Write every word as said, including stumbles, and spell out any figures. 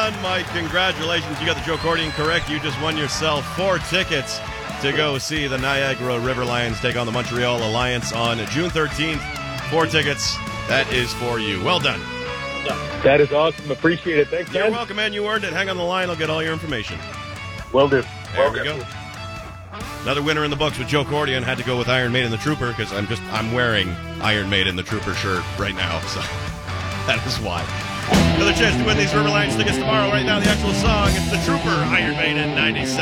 done, Mike. Congratulations. You got the Joe Cordian correct. You just won yourself four tickets to go see the Niagara River Lions take on the Montreal Alliance on June thirteenth. Four tickets. That is for you. Well done. That is awesome. Appreciate it. Thanks, You're man. welcome, man. You earned it. Hang on the line. I'll get all your information. Will do. There Okay. we go. Another winner in the books with Joe Cordian. Had to go with Iron Maiden the Trooper because I'm just I'm wearing Iron Maiden the Trooper shirt right now, so that is why. Another chance to win these River Lions tickets tomorrow. Right now, the actual song, it's the Trooper, Iron Maiden ninety-seven.